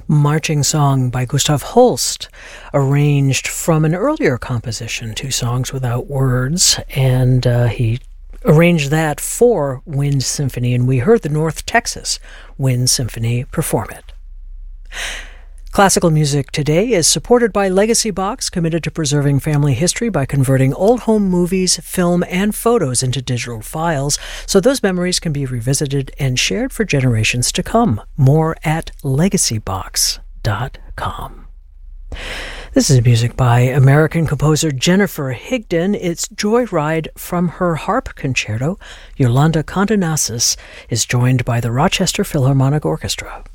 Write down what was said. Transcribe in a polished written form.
Marching Song by Gustav Holst, arranged from an earlier composition, Two Songs Without Words, and he arranged that for Wind Symphony, and we heard the North Texas Wind Symphony perform it. Classical music today is supported by Legacy Box, committed to preserving family history by converting old home movies, film, and photos into digital files so those memories can be revisited and shared for generations to come. More at legacybox.com. This is music by American composer Jennifer Higdon. It's Joyride from her harp concerto. Yolanda Condonasis is joined by the Rochester Philharmonic Orchestra.